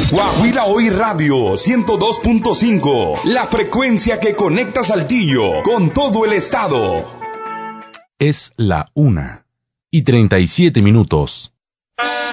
Guaguila Hoy Radio 102.5, la frecuencia que conecta Saltillo con todo el estado. Es la 1:37.